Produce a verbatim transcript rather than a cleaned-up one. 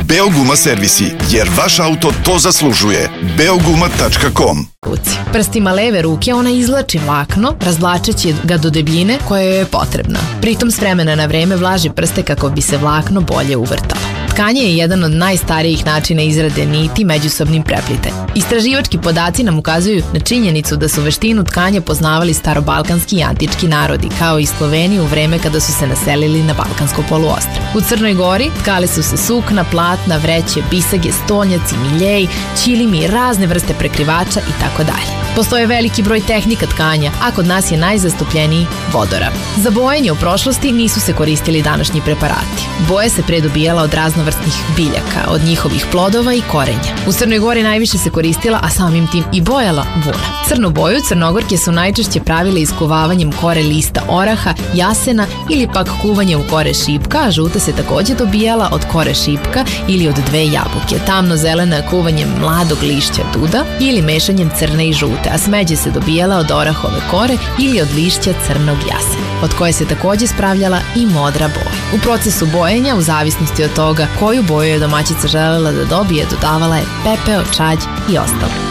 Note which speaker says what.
Speaker 1: Beoguma servisi, jer vaš auto to zaslužuje. beoguma tačka com.
Speaker 2: Prstima leve ruke ona izvlači vlakno, razvlačeći ga do debljine koja joj je potrebna. Pritom s vremena na vreme vlaži prste kako bi se vlakno bolje uvrtalo. Tkanje je jedan od najstarijih načina izrade niti međusobnim preplitanjem. Istraživački podaci nam ukazuju na činjenicu da su veštinu tkanja poznavali starobalkanski i antički narodi, kao i Sloveni u vreme kada su se naselili na Balkansko poluostrvo. U Crnoj Gori tkali su se sukna, platna, vreće, bisage, stolnjaci, miljeji, ćilimi, razne vrste prekrivača i tako dalje. Postoje veliki broj tehnika tkanja, a kod nas je najzastupljeniji vodorav. Za bojenje u prošlosti nisu se koristili današnji preparati. Boja se pre dobijala od raznovrsnih biljaka, od njihovih plodova i korenja. U Crnoj Gori najviše se koristila, a samim tim i bojala vuna. Crnu boju Crnogorke su najčešće pravile iskuvavanjem kore lista oraha, jasena ili pak kuvanjem kore šipka, a žuta se takođe dobijala od kore šipka ili od dve jabuke. Tamno zelena kuvanjem mladog lišća duda ili mešanjem crne i žute, a smeđe se dobijala od orahove kore ili od lišća crnog jasena, od koje se takođe spravljala i modra boja. U procesu bojenja, u zavisnosti od toga koju boju je domaćica želela da dobije, dodavala je pepeo, čađ i ostalo.